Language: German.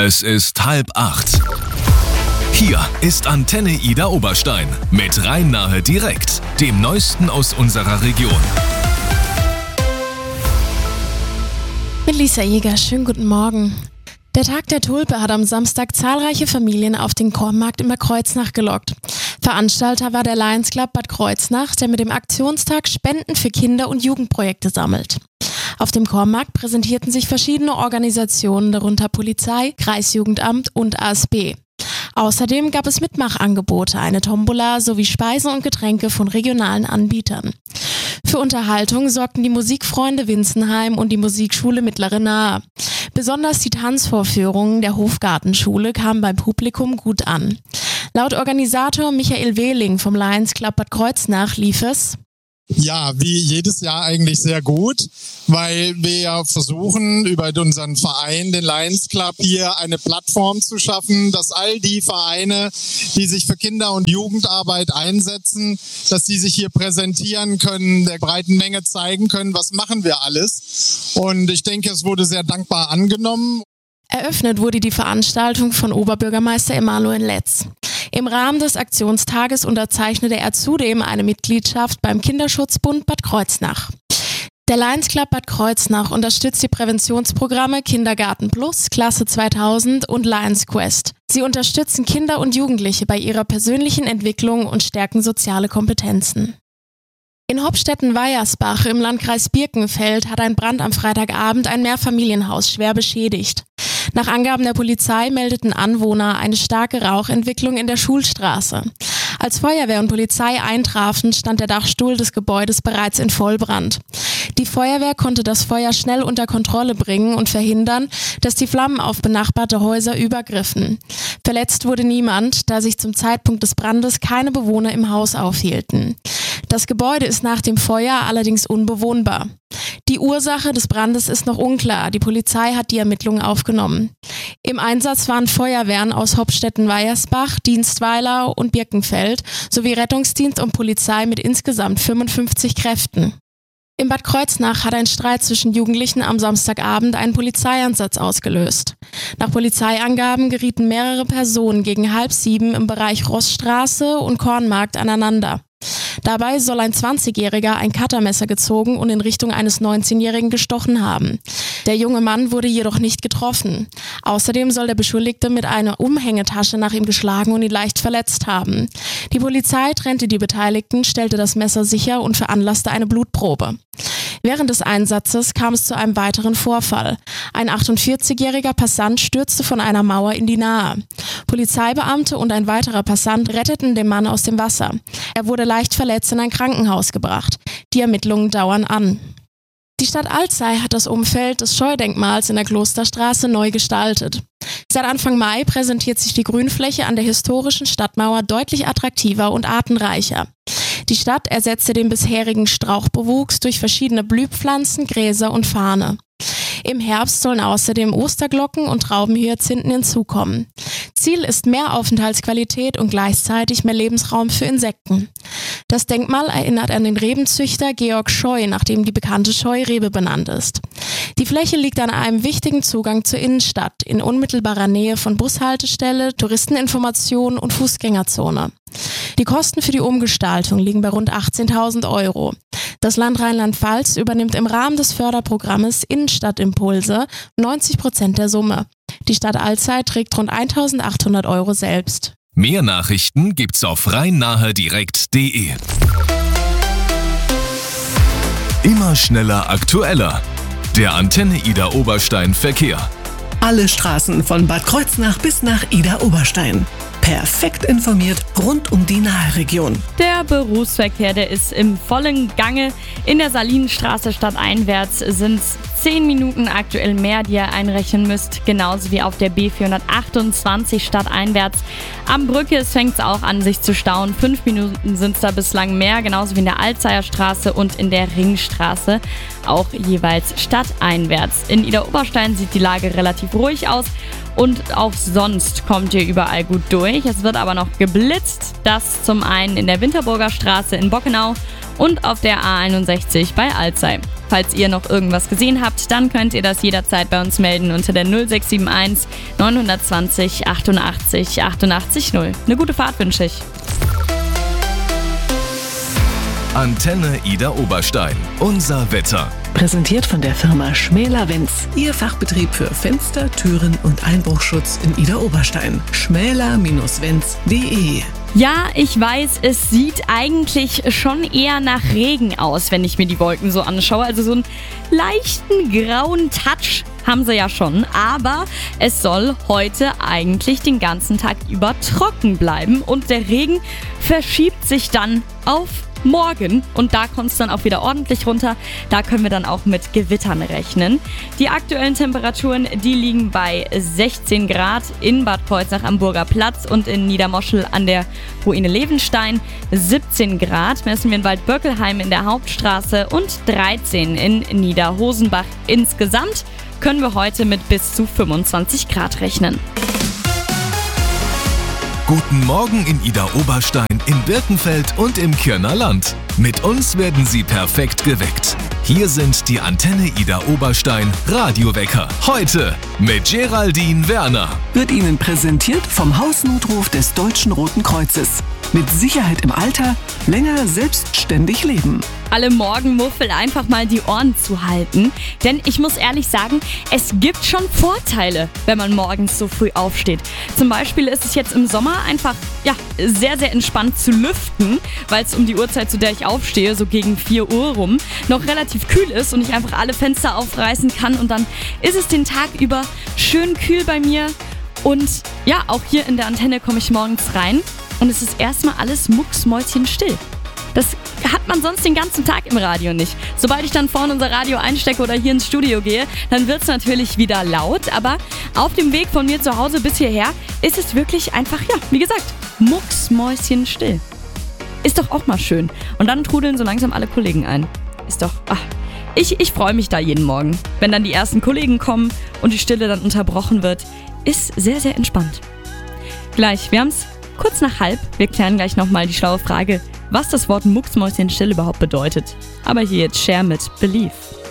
Es ist 7:30. Hier ist Antenne Ida Oberstein mit Rhein-Nahe direkt, dem Neuesten aus unserer Region. Mit Lisa Jäger, schönen guten Morgen. Der Tag der Tulpe hat am Samstag zahlreiche Familien auf den Kornmarkt in Bad Kreuznach gelockt. Veranstalter war der Lions Club Bad Kreuznach, der mit dem Aktionstag Spenden für Kinder- und Jugendprojekte sammelt. Auf dem Kornmarkt präsentierten sich verschiedene Organisationen, darunter Polizei, Kreisjugendamt und ASB. Außerdem gab es Mitmachangebote, eine Tombola sowie Speisen und Getränke von regionalen Anbietern. Für Unterhaltung sorgten die Musikfreunde Winzenheim und die Musikschule Mittlere Nahe. Besonders die Tanzvorführungen der Hofgartenschule kamen beim Publikum gut an. Laut Organisator Michael Wehling vom Lions Club Bad Kreuznach lief es: Ja, wie jedes Jahr eigentlich sehr gut, weil wir ja versuchen, über unseren Verein, den Lions Club, hier eine Plattform zu schaffen, dass all die Vereine, die sich für Kinder- und Jugendarbeit einsetzen, dass die sich hier präsentieren können, der breiten Menge zeigen können, was machen wir alles. Und ich denke, es wurde sehr dankbar angenommen. Eröffnet wurde die Veranstaltung von Oberbürgermeister Emanuel Letz. Im Rahmen des Aktionstages unterzeichnete er zudem eine Mitgliedschaft beim Kinderschutzbund Bad Kreuznach. Der Lions Club Bad Kreuznach unterstützt die Präventionsprogramme Kindergarten Plus, Klasse 2000 und Lions Quest. Sie unterstützen Kinder und Jugendliche bei ihrer persönlichen Entwicklung und stärken soziale Kompetenzen. In Hopstetten-Weiersbach im Landkreis Birkenfeld hat ein Brand am Freitagabend ein Mehrfamilienhaus schwer beschädigt. Nach Angaben der Polizei meldeten Anwohner eine starke Rauchentwicklung in der Schulstraße. Als Feuerwehr und Polizei eintrafen, stand der Dachstuhl des Gebäudes bereits in Vollbrand. Die Feuerwehr konnte das Feuer schnell unter Kontrolle bringen und verhindern, dass die Flammen auf benachbarte Häuser übergriffen. Verletzt wurde niemand, da sich zum Zeitpunkt des Brandes keine Bewohner im Haus aufhielten. Das Gebäude ist nach dem Feuer allerdings unbewohnbar. Die Ursache des Brandes ist noch unklar. Die Polizei hat die Ermittlungen aufgenommen. Im Einsatz waren Feuerwehren aus Hopstetten-Weiersbach, Dienstweiler und Birkenfeld sowie Rettungsdienst und Polizei mit insgesamt 55 Kräften. In Bad Kreuznach hat ein Streit zwischen Jugendlichen am Samstagabend einen Polizeieinsatz ausgelöst. Nach Polizeiangaben gerieten mehrere Personen gegen 6:30 im Bereich Rossstraße und Kornmarkt aneinander. Dabei soll ein 20-Jähriger ein Cuttermesser gezogen und in Richtung eines 19-Jährigen gestochen haben. Der junge Mann wurde jedoch nicht getroffen. Außerdem soll der Beschuldigte mit einer Umhängetasche nach ihm geschlagen und ihn leicht verletzt haben. Die Polizei trennte die Beteiligten, stellte das Messer sicher und veranlasste eine Blutprobe. Während des Einsatzes kam es zu einem weiteren Vorfall. Ein 48-jähriger Passant stürzte von einer Mauer in die Nahe. Polizeibeamte und ein weiterer Passant retteten den Mann aus dem Wasser. Er wurde leicht verletzt in ein Krankenhaus gebracht. Die Ermittlungen dauern an. Die Stadt Alzey hat das Umfeld des Scheudenkmals in der Klosterstraße neu gestaltet. Seit Anfang Mai präsentiert sich die Grünfläche an der historischen Stadtmauer deutlich attraktiver und artenreicher. Die Stadt ersetzte den bisherigen Strauchbewuchs durch verschiedene Blühpflanzen, Gräser und Farne. Im Herbst sollen außerdem Osterglocken und Traubenhyazinthen hinzukommen. Ziel ist mehr Aufenthaltsqualität und gleichzeitig mehr Lebensraum für Insekten. Das Denkmal erinnert an den Rebenzüchter Georg Scheu, nach dem die bekannte Scheurebe benannt ist. Die Fläche liegt an einem wichtigen Zugang zur Innenstadt, in unmittelbarer Nähe von Bushaltestelle, Touristeninformation und Fußgängerzone. Die Kosten für die Umgestaltung liegen bei rund 18.000 €. Das Land Rheinland-Pfalz übernimmt im Rahmen des Förderprogrammes Innenstadtimpulse 90% der Summe. Die Stadt Alzey trägt rund 1.800 € selbst. Mehr Nachrichten gibt's auf rheinnahdirekt.de. Immer schneller, aktueller. Der Antenne Ida Oberstein Verkehr. Alle Straßen von Bad Kreuznach bis nach Ida Oberstein. Perfekt informiert rund um die Naheregion. Der Berufsverkehr, der ist im vollen Gange. In der Salinenstraße stadteinwärts sind es 10 Minuten aktuell mehr, die ihr einrechnen müsst. Genauso wie auf der B428 stadteinwärts. Am Brücke fängt es auch an, sich zu stauen. 5 Minuten sind es da bislang mehr. Genauso wie in der Alzeyer Straße und in der Ringstraße. Auch jeweils stadteinwärts. In Ida Oberstein sieht die Lage relativ ruhig aus. Und auch sonst kommt ihr überall gut durch. Es wird aber noch geblitzt. Das zum einen in der Winterburger Straße in Bockenau und auf der A61 bei Alzey. Falls ihr noch irgendwas gesehen habt, dann könnt ihr das jederzeit bei uns melden unter der 0671 920 88 88 0. Eine gute Fahrt wünsche ich. Antenne Ida Oberstein. Unser Wetter. Präsentiert von der Firma Schmäler-Wenz. Ihr Fachbetrieb für Fenster, Türen und Einbruchschutz in Ida Oberstein. schmäler-wenz.de. Ja, ich weiß, es sieht eigentlich schon eher nach Regen aus, wenn ich mir die Wolken so anschaue. Also so einen leichten grauen Touch haben sie ja schon. Aber es soll heute eigentlich den ganzen Tag über trocken bleiben. Und der Regen verschiebt sich dann auf morgen und da kommt es dann auch wieder ordentlich runter. Da können wir dann auch mit Gewittern rechnen. Die aktuellen Temperaturen, die liegen bei 16 Grad in Bad Kreuznach am Burger Platz und in Niedermoschel an der Ruine Levenstein. 17 Grad messen wir in Waldböckelheim in der Hauptstraße und 13 in Niederhosenbach. Insgesamt können wir heute mit bis zu 25 Grad rechnen. Guten Morgen in Ida Oberstein, in Birkenfeld und im Kirner Land. Mit uns werden Sie perfekt geweckt. Hier sind die Antenne Ida Oberstein Radiowecker. Heute mit Geraldine Werner. Wird Ihnen präsentiert vom Hausnotruf des Deutschen Roten Kreuzes. Mit Sicherheit im Alter, länger selbstständig leben. Alle Morgenmuffel einfach mal die Ohren zuhalten. Denn ich muss ehrlich sagen, es gibt schon Vorteile, wenn man morgens so früh aufsteht. Zum Beispiel ist es jetzt im Sommer einfach sehr, sehr entspannt zu lüften, weil es um die Uhrzeit, zu der ich aufstehe, so gegen 4 Uhr rum, noch relativ kühl ist und ich einfach alle Fenster aufreißen kann. Und dann ist es den Tag über schön kühl bei mir. Und ja, auch hier in der Antenne komme ich morgens rein und es ist erstmal alles mucksmäuschenstill. Das hat man sonst den ganzen Tag im Radio nicht. Sobald ich dann vorne unser Radio einstecke oder hier ins Studio gehe, dann wird es natürlich wieder laut. Aber auf dem Weg von mir zu Hause bis hierher ist es wirklich einfach, wie gesagt, mucksmäuschenstill. Ist doch auch mal schön. Und dann trudeln so langsam alle Kollegen ein. Ist doch, ich freue mich da jeden Morgen. Wenn dann die ersten Kollegen kommen und die Stille dann unterbrochen wird, ist sehr, sehr entspannt. Gleich, wir haben es kurz nach 12:30. Wir klären gleich nochmal die schlaue Frage, was das Wort mucksmäuschenstill überhaupt bedeutet. Aber hier jetzt Cher mit Believe.